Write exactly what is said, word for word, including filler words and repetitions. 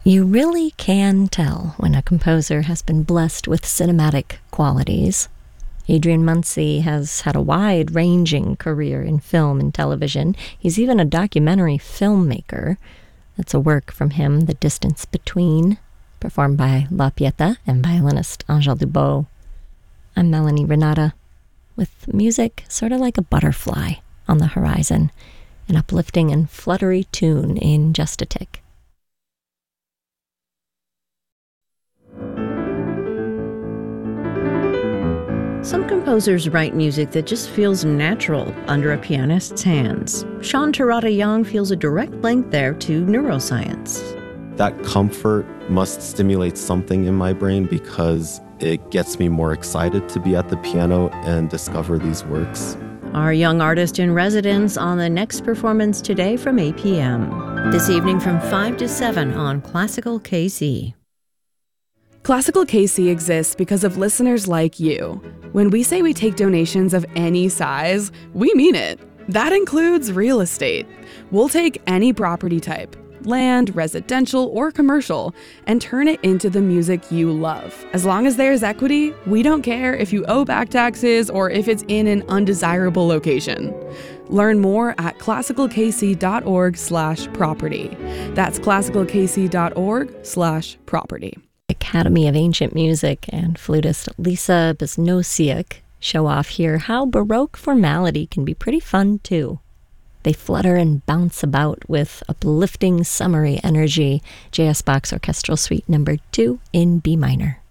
You really can tell when a composer has been blessed with cinematic qualities. Adrian Muncy has had a wide-ranging career in film and television. He's even a documentary filmmaker. That's a work from him, The Distance Between, performed by La Pieta and violinist Angèle Dubot. I'm Melanie Renata, with music sort of like a butterfly on the horizon, an uplifting and fluttery tune in just a tick. Some composers write music that just feels natural under a pianist's hands. Sean Terada Young feels a direct link there to neuroscience. That comfort must stimulate something in my brain because it gets me more excited to be at the piano and discover these works. Our young artist in residence on the next performance today from eight p.m. This evening from five to seven on Classical K C. Classical K C exists because of listeners like you. When we say we take donations of any size, we mean it. That includes real estate. We'll take any property type, land, residential, or commercial, and turn it into the music you love. As long as there's equity, we don't care if you owe back taxes or if it's in an undesirable location. Learn more at classicalkc.org slash property. That's classicalkc.org slash property. Academy of Ancient Music and flutist Lisa Besnosiuk show off here how Baroque formality can be pretty fun too. They flutter and bounce about with uplifting summery energy. J S. Bach's Orchestral Suite number two in B minor.